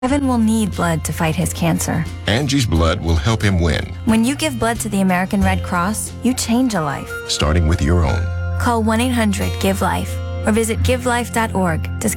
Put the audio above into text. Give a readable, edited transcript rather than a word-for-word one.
Evan will need blood to fight his cancer. Angie's blood will help him win, When you give blood to the American Red Cross, you change a life. starting with your own. Call 1-800-GIVE-LIFE or visit givelife.org to